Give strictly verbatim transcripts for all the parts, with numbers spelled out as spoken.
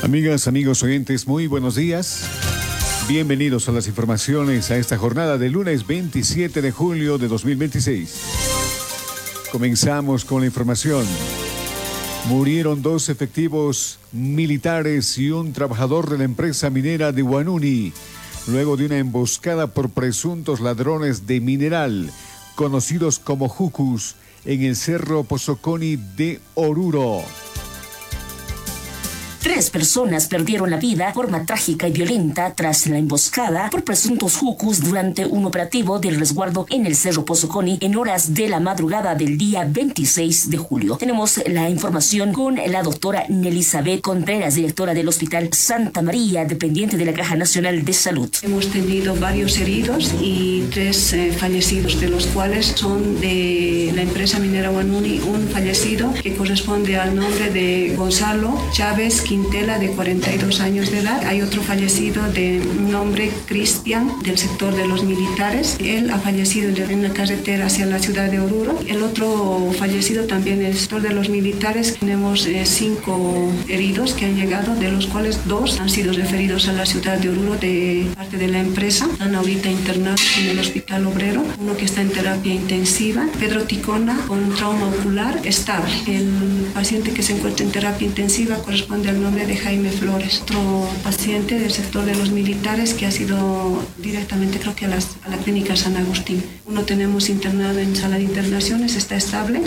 Amigas, amigos oyentes, muy buenos días. Bienvenidos a las informaciones a esta jornada de lunes veintisiete de julio de dos mil veintiséis. Comenzamos con la información. Murieron dos efectivos militares y un trabajador de la empresa minera de Huanuni, luego de una emboscada por presuntos ladrones de mineral, conocidos como jucus, en el Cerro Pozoconi de Oruro. Tres personas perdieron la vida de forma trágica y violenta tras la emboscada por presuntos jucus durante un operativo del resguardo en el Cerro Pozoconi en horas de la madrugada del día veintiséis de julio. Tenemos la información con la doctora Nelizabeth Contreras, directora del Hospital Santa María, dependiente de la Caja Nacional de Salud. Hemos tenido varios heridos y tres eh, fallecidos, de los cuales son de la empresa minera Huanuni, un fallecido que corresponde al nombre de Gonzalo Chávez Quintela, de cuarenta y dos años de edad. Hay otro fallecido de nombre Cristian, del sector de los militares. Él ha fallecido en la carretera hacia la ciudad de Oruro. El otro fallecido también es el sector de los militares. Tenemos eh, cinco heridos que han llegado, de los cuales dos han sido referidos a la ciudad de Oruro de parte de la empresa. Están ahorita internados en el Hospital Obrero. Uno que está en terapia intensiva. Pedro Ticona, con trauma ocular estable. El paciente que se encuentra en terapia intensiva corresponde al nombre de Jaime Flores, otro paciente del sector de los militares que ha sido directamente, creo que a, las, a la clínica San Agustín. Uno tenemos internado en sala de internaciones, está estable,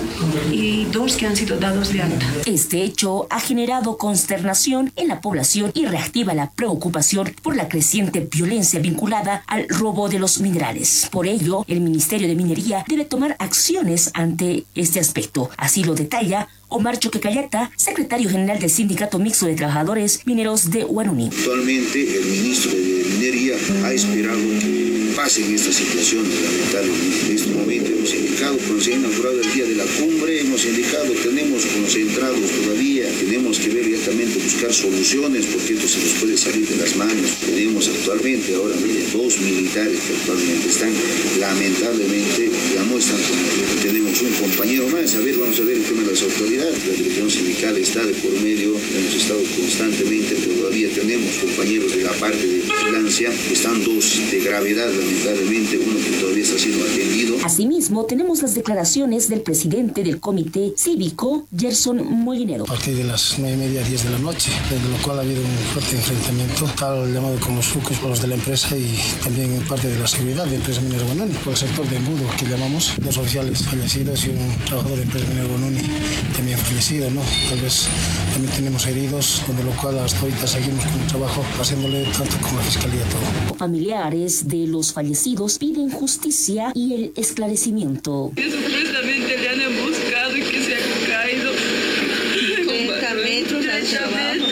y dos que han sido dados de alta. Este hecho ha generado consternación en la población y reactiva la preocupación por la creciente violencia vinculada al robo de los minerales. Por ello, el Ministerio de Minería debe tomar acciones ante este aspecto. Así lo detalla Omar Choquecayata, secretario general del Sindicato Mixto de Trabajadores Mineros de Huanuni. Actualmente el ministro de Minería ha esperado que pasen esta situación lamentablemente. En este momento hemos indicado, cuando se ha inaugurado el día de la cumbre, hemos indicado, tenemos concentrados todavía, tenemos que ver directamente, buscar soluciones, porque esto se nos puede salir de las manos. Tenemos actualmente, ahora mire, dos militares que actualmente están, lamentablemente, ya no están con nosotros. Tenemos un compañero más, a ver, vamos a ver el tema de las autoridades. La dirección sindical está de por medio, hemos estado constantemente, pero todavía tenemos compañeros de la parte de vigilancia, están dos de gravedad, lamentablemente, uno que todavía está siendo atendido. Asimismo, tenemos las declaraciones del presidente del Comité Cívico, Gerson Molinero. A partir de las nueve y media, diez de la noche, desde lo cual ha habido un fuerte enfrentamiento, tal llamado como los fucos por los de la empresa y también en parte de la seguridad de la empresa minera Huanuni, por el sector de embudo que llamamos, dos oficiales fallecidos y un trabajador de la empresa minera Huanuni también fallecido, ¿no? Tal vez también tenemos heridos, de lo cual hasta ahorita seguimos con el trabajo, haciéndole tanto con la fiscalía todo. Familiares de los fallecidos piden justicia y el esclarecimiento. Que supuestamente le han emboscado y que se ha caído. treinta metros hacia abajo.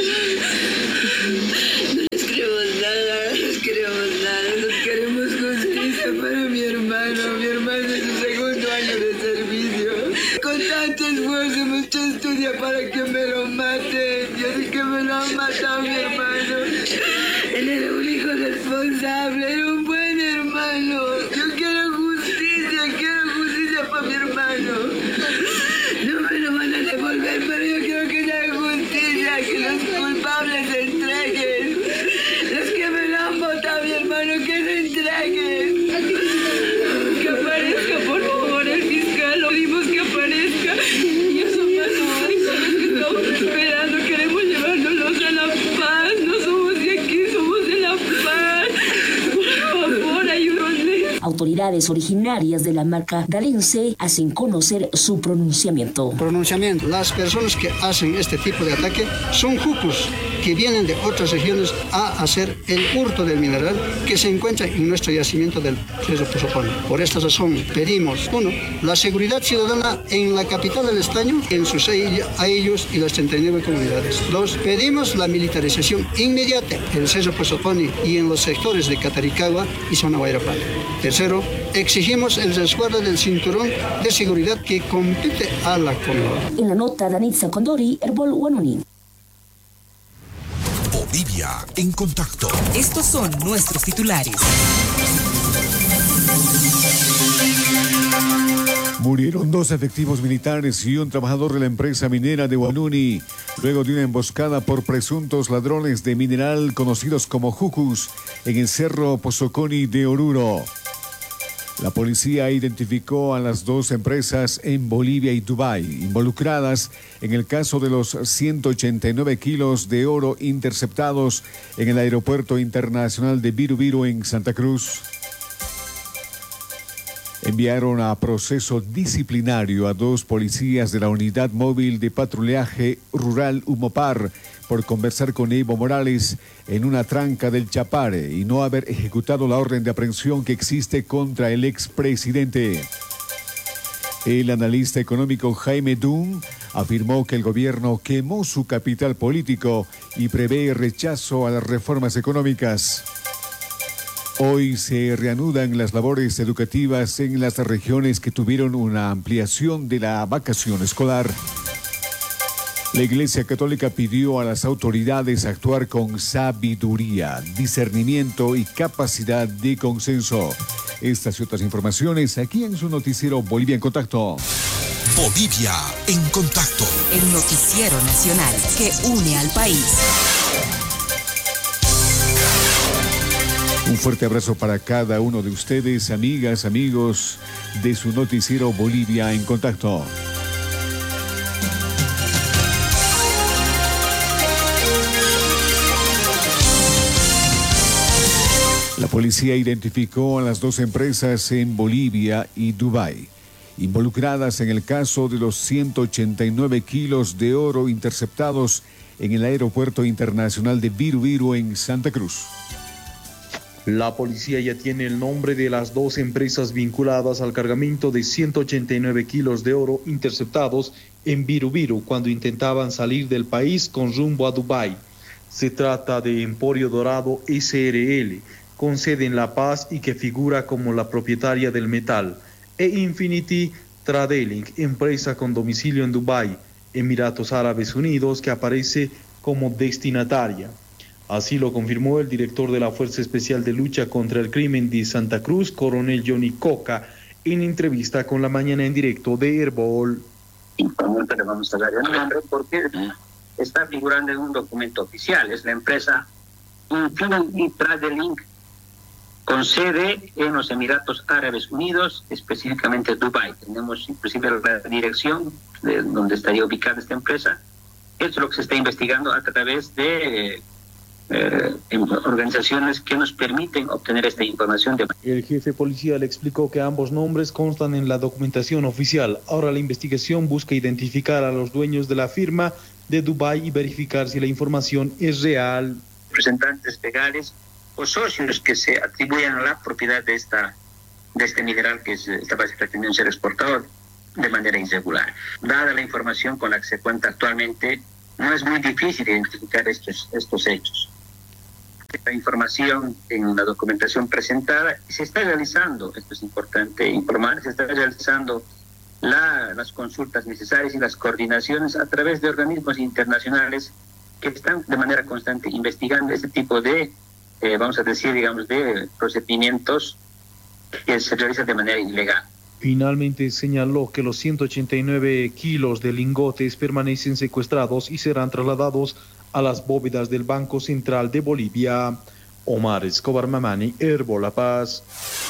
No les queremos nada, no les queremos nada, nos queremos justicia para mi hermano, mi hermano es su segundo año de servicio. Con tanto esfuerzo hemos hecho estudia para que me lo maten. Yo sé que me lo han matado mi hermano. Él era un hijo responsable, era un buen hermano. Yo quiero justicia, quiero justicia para mi hermano. No me lo van a devolver, pero yo quiero que haya justicia, que los culpables se entreguen. Los que me lo han votado mi hermano, que se entreguen. Que aparezca, por favor, el fiscal. Lo dimos que aparezca. Y eso pasó. Estamos esperando, queremos llevárnoslos a la paz. No somos de aquí, somos de la paz. Por favor, ayúdenme. Autoridades originarias de la marca Dalense hacen conocer su pronunciamiento. Pronunciamiento. Las personas que hacen este tipo de ataque son jucus que vienen de otras regiones a hacer el hurto del mineral que se encuentra en nuestro yacimiento del Cerro Pozoconi. Por esta razón pedimos, uno, la seguridad ciudadana en la capital del estaño, en sus a ellos y las treinta y nueve comunidades. Dos, pedimos la militarización inmediata en el Cerro Pozoconi y en los sectores de Cataricagua y Zona Guayrapán. Tercero, exigimos el resguardo del cinturón de seguridad que compete a la comunidad. En la nota, Danitza Condori, Herbol Huanuni. Bolivia en contacto. Estos son nuestros titulares. Murieron dos efectivos militares y un trabajador de la empresa minera de Huanuni, luego de una emboscada por presuntos ladrones de mineral conocidos como jucus en el cerro Pozoconi de Oruro. La policía identificó a las dos empresas en Bolivia y Dubái, involucradas en el caso de los ciento ochenta y nueve kilos de oro interceptados en el aeropuerto internacional de Viru-Viru en Santa Cruz. Enviaron a proceso disciplinario a dos policías de la Unidad Móvil de Patrullaje Rural Humopar por conversar con Evo Morales en una tranca del Chapare y no haber ejecutado la orden de aprehensión que existe contra el expresidente. El analista económico Jaime Dunn afirmó que el gobierno quemó su capital político y prevé rechazo a las reformas económicas. Hoy se reanudan las labores educativas en las regiones que tuvieron una ampliación de la vacación escolar. La Iglesia Católica pidió a las autoridades actuar con sabiduría, discernimiento y capacidad de consenso. Estas y otras informaciones aquí en su noticiero Bolivia en Contacto. Bolivia en Contacto. El noticiero nacional que une al país. Un fuerte abrazo para cada uno de ustedes, amigas, amigos de su noticiero Bolivia en Contacto. La policía identificó a las dos empresas en Bolivia y Dubái, involucradas en el caso de los ciento ochenta y nueve kilos de oro interceptados en el aeropuerto internacional de Viru-Viru en Santa Cruz. La policía ya tiene el nombre de las dos empresas vinculadas al cargamento de ciento ochenta y nueve kilos de oro interceptados en Viru-Viru cuando intentaban salir del país con rumbo a Dubái. Se trata de Emporio Dorado S R L, con sede en La Paz y que figura como la propietaria del metal, e Infinity Tradeling, empresa con domicilio en Dubái, Emiratos Árabes Unidos, que aparece como destinataria. Así lo confirmó el director de la Fuerza Especial de Lucha contra el Crimen de Santa Cruz, coronel Johnny Coca, en entrevista con La Mañana en Directo de Herbol. Informalmente le vamos a dar el nombre porque está figurando en un documento oficial. Es la empresa Infinity Tradeling, con sede en los Emiratos Árabes Unidos, específicamente Dubái. Tenemos inclusive la dirección de donde estaría ubicada esta empresa. Eso es lo que se está investigando a través de Eh, organizaciones que nos permiten obtener esta información. De... El jefe policial explicó que ambos nombres constan en la documentación oficial. Ahora la investigación busca identificar a los dueños de la firma de Dubái y verificar si la información es real. Representantes legales o socios que se atribuyen a la propiedad de esta de este mineral que se estaba pretendiendo ser exportado de manera irregular. Dada la información con la que se cuenta actualmente, no es muy difícil identificar estos, estos hechos. La información en la documentación presentada se está realizando, esto es importante informar, se está realizando la, las consultas necesarias y las coordinaciones a través de organismos internacionales que están de manera constante investigando este tipo de, eh, vamos a decir, digamos, de procedimientos que se realizan de manera ilegal. Finalmente señaló que los ciento ochenta y nueve kilos de lingotes permanecen secuestrados y serán trasladados a las bóvedas del Banco Central de Bolivia. Omar Escobar Mamani, Herbol La Paz.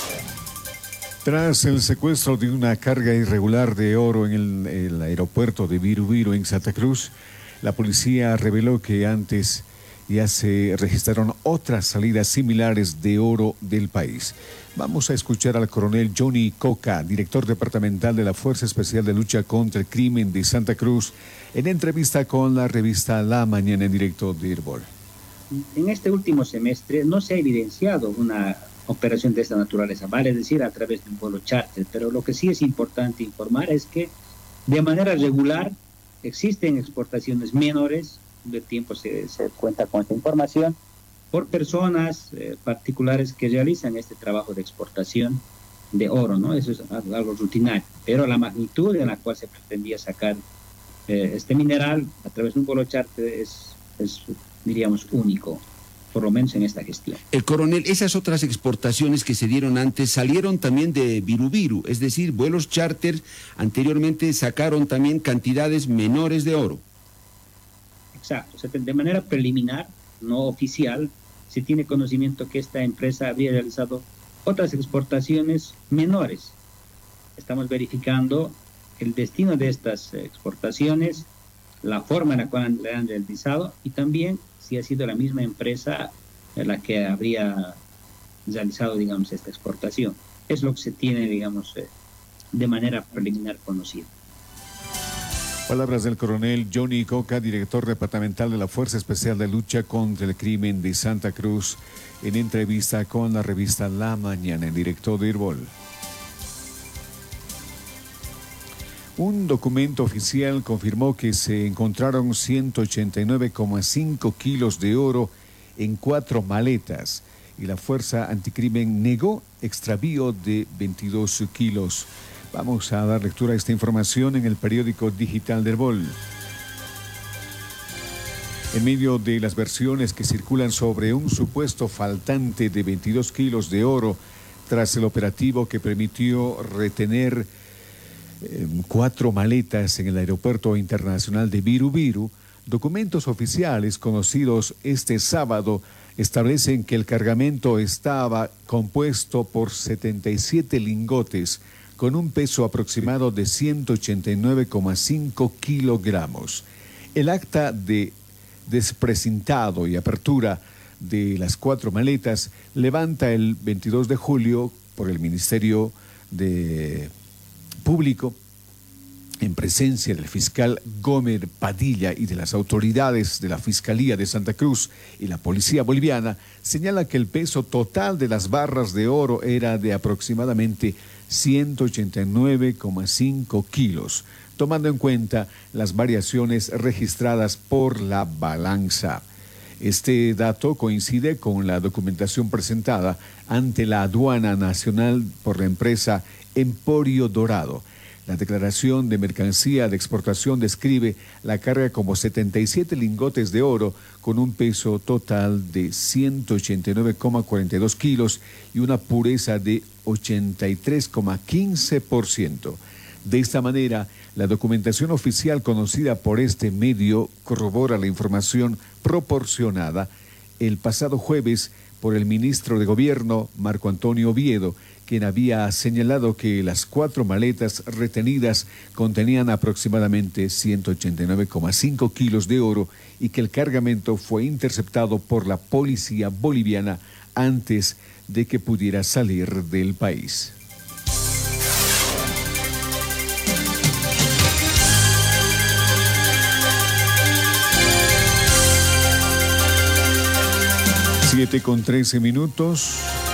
Tras el secuestro de una carga irregular de oro en el, el aeropuerto de Viru-Viru en Santa Cruz, la policía reveló que antes ya se registraron otras salidas similares de oro del país. Vamos a escuchar al coronel Johnny Coca, director departamental de la Fuerza Especial de Lucha contra el Crimen de Santa Cruz, en entrevista con la revista La Mañana en Directo de Herbol. En este último semestre no se ha evidenciado una operación de esta naturaleza, vale decir, a través de un vuelo charter, pero lo que sí es importante informar es que de manera regular existen exportaciones menores, de tiempo se, se cuenta con esta información, por personas eh, particulares que realizan este trabajo de exportación de oro, ¿no? Eso es algo, algo rutinario, pero la magnitud en la cual se pretendía sacar eh, este mineral a través de un vuelo charter es, es, diríamos, único. por lo menos en esta gestión. El coronel, esas otras exportaciones que se dieron antes salieron también de Birubiru, es decir, vuelos charter anteriormente sacaron también cantidades menores de oro. Exacto, o sea, de manera preliminar, no oficial, se tiene conocimiento que esta empresa había realizado otras exportaciones menores. Estamos verificando el destino de estas exportaciones, la forma en la cual le han realizado y también si ha sido la misma empresa la que habría realizado, digamos, esta exportación. Es lo que se tiene, digamos, eh, de manera preliminar conocido. Palabras del coronel Johnny Coca, director departamental de la Fuerza Especial de Lucha contra el Crimen de Santa Cruz, en entrevista con la revista La Mañana, en directo de Irbol. Un documento oficial confirmó que se encontraron ciento ochenta y nueve coma cinco kilos de oro en cuatro maletas y la Fuerza Anticrimen negó extravío de veintidós kilos. Vamos a dar lectura a esta información en el periódico digital de Herbol. En medio de las versiones que circulan sobre un supuesto faltante de veintidós kilos de oro tras el operativo que permitió retener eh, cuatro maletas en el aeropuerto internacional de Birubiru, documentos oficiales conocidos este sábado establecen que el cargamento estaba compuesto por setenta y siete lingotes con un peso aproximado de ciento ochenta y nueve coma cinco kilogramos. El acta de desprecintado y apertura de las cuatro maletas levanta el veintidós de julio por el Ministerio de Público, en presencia del fiscal Gómez Padilla y de las autoridades de la Fiscalía de Santa Cruz y la Policía Boliviana, señala que el peso total de las barras de oro era de aproximadamente ciento ochenta y nueve coma cinco kilos, tomando en cuenta las variaciones registradas por la balanza. Este dato coincide con la documentación presentada ante la Aduana Nacional por la empresa Emporio Dorado. La declaración de mercancía de exportación describe la carga como setenta y siete lingotes de oro con un peso total de ciento ochenta y nueve coma cuarenta y dos kilos y una pureza de ochenta y tres coma quince por ciento. De esta manera, la documentación oficial conocida por este medio corrobora la información proporcionada el pasado jueves por el ministro de Gobierno, Marco Antonio Oviedo, quien había señalado que las cuatro maletas retenidas contenían aproximadamente ciento ochenta y nueve coma cinco kilos de oro y que el cargamento fue interceptado por la policía boliviana antes de que pudiera salir del país. Siete con trece minutos.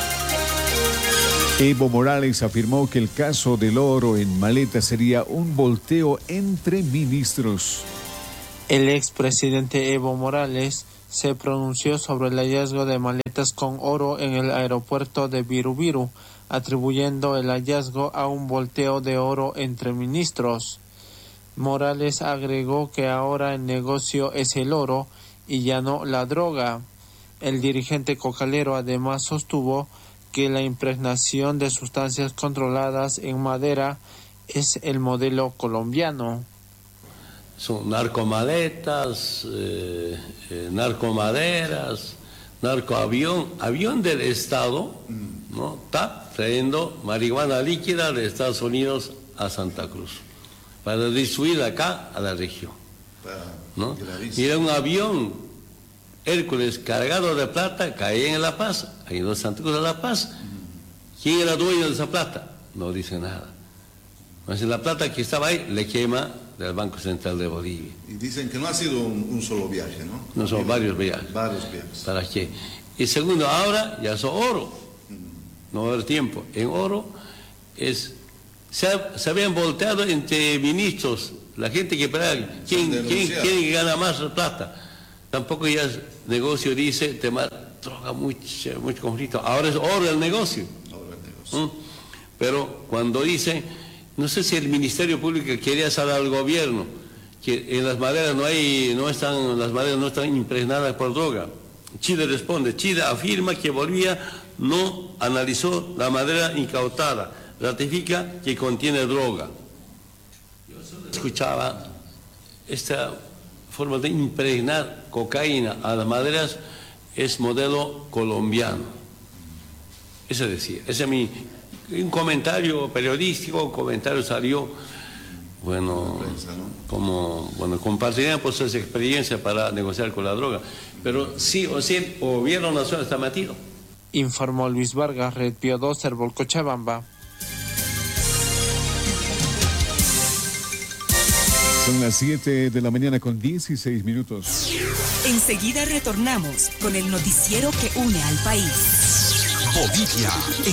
Evo Morales afirmó que el caso del oro en maleta sería un volteo entre ministros. El expresidente Evo Morales se pronunció sobre el hallazgo de maletas con oro en el aeropuerto de Birubiru, atribuyendo el hallazgo a un volteo de oro entre ministros. Morales agregó que ahora el negocio es el oro y ya no la droga. El dirigente cocalero además sostuvo que la impregnación de sustancias controladas en madera es el modelo colombiano. Son narcomaletas, eh, eh, narcomaderas, narcoavión, avión del Estado, ¿no? Está trayendo marihuana líquida de Estados Unidos a Santa Cruz para distribuir acá a la región, ¿no? Y era un avión Hércules cargado de plata, caía en La Paz, ha ido a Santa Cruz a La Paz. ¿Quién era dueño de esa plata? No dice nada. Pues la plata que estaba ahí le quema del Banco Central de Bolivia. Y dicen que no ha sido un, un solo viaje, ¿no? No, son varios viajes. Varios viajes. ¿Para qué? Y segundo, ahora ya son oro. No va a haber tiempo. En oro es, se, ha, se habían volteado entre ministros, la gente que paga, ¿quién, quién, quién gana más plata? Tampoco ya es negocio, dice, tema droga, mucho, mucho conflicto. Ahora es oro el negocio. Ahora el negocio. ¿Mm? Pero cuando dice, no sé si el Ministerio Público quería saber al gobierno que en las maderas no hay, no están, las maderas no están impregnadas por droga. Chile responde, Chile afirma que Bolivia no analizó la madera incautada, ratifica que contiene droga. Yo solo escuchaba esta forma de impregnar cocaína a las maderas es modelo colombiano. Eso decía, ese es mi un comentario periodístico, un comentario salió, bueno, como, bueno, compartirían por sus experiencias para negociar con la droga, pero sí o sí, o gobierno nacional está metido. Informó Luis Vargas, Red Pío dos, Herbol, Cochabamba. Son las siete de la mañana con dieciséis minutos. Enseguida retornamos con el noticiero que une al país. Bolivia en